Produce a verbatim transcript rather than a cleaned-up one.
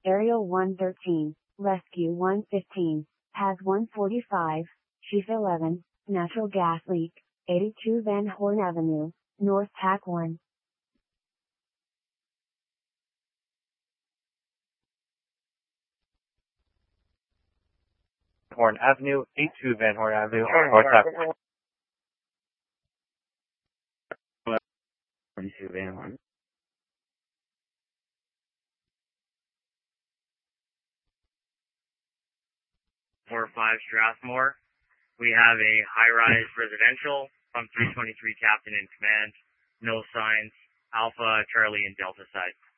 Aerial one thirteen, Rescue one fifteen, Paz one forty-five, Chief eleven, Natural gas leak, eighty-two Van Horn Avenue, North Tack one. Horn Avenue, eighty-two Van Horn Avenue, North Tack one. forty-two Van Horn. four oh five Strathmore. We have a high-rise residential from three twenty-three Captain in command. No signs. Alpha, Charlie, and Delta side.